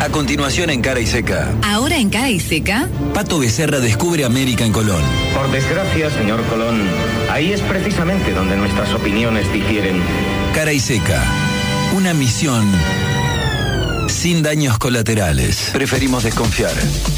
A continuación en Cara y Seca. Ahora en Cara y Seca. Pato Becerra descubre América en Colón. Por desgracia, señor Colón, ahí es precisamente donde nuestras opiniones difieren. Cara y Seca. Una misión sin daños colaterales. Preferimos desconfiar.